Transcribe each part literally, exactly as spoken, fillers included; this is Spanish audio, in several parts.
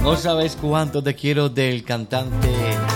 No sabes cuánto te quiero del cantante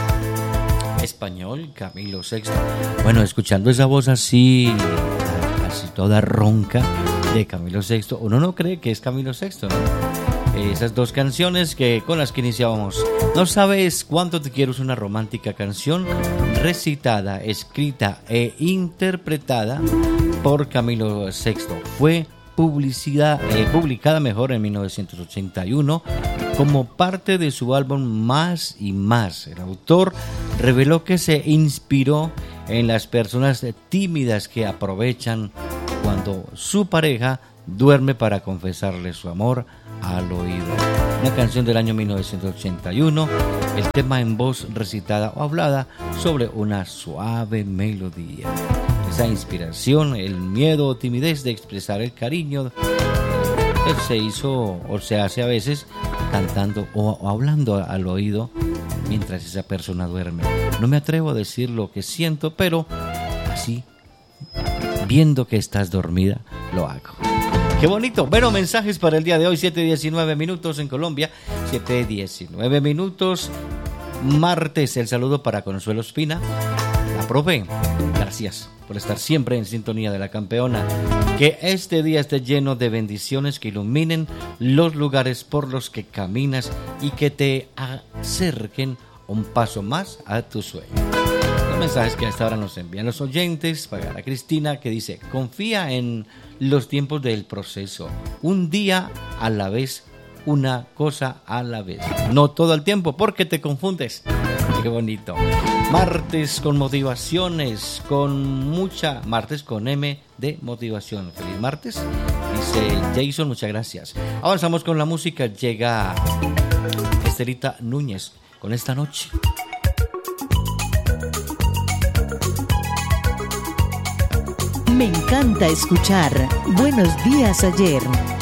español Camilo Sexto. Bueno, escuchando esa voz así, así toda ronca de Camilo Sexto, uno no cree que es Camilo Sexto, ¿no? Esas dos canciones que con las que iniciábamos. No sabes cuánto te quiero es una romántica canción recitada, escrita e interpretada por Camilo Sexto. Fue publicidad, eh, publicada mejor en mil novecientos ochenta y uno como parte de su álbum Más y Más. El autor reveló que se inspiró en las personas tímidas que aprovechan cuando su pareja duerme para confesarle su amor al oído. Una canción del año mil novecientos ochenta y uno, el tema en voz recitada o hablada sobre una suave melodía. Esa inspiración, el miedo o timidez de expresar el cariño, él se hizo o se hace a veces cantando o, o hablando al oído mientras esa persona duerme. No me atrevo a decir lo que siento, pero así, viendo que estás dormida, lo hago. ¡Qué bonito! Bueno, mensajes para el día de hoy, siete diecinueve minutos en Colombia, siete diecinueve minutos, martes. El saludo para Consuelo Espina, la profe. Gracias por estar siempre en sintonía de La Campeona. Que este día esté lleno de bendiciones que iluminen los lugares por los que caminas y que te acerquen un paso más a tu sueño. Los mensajes que hasta ahora nos envían los oyentes. Para Cristina, que dice: confía en los tiempos del proceso, un día a la vez, una cosa a la vez, no todo el tiempo porque te confundes. Qué bonito. Martes con motivaciones, con mucha, martes con M de motivación. Feliz martes, dice Jason, muchas gracias. Avanzamos con la música, llega Estelita Núñez con Esta Noche. Me encanta escuchar Buenos Días Ayer.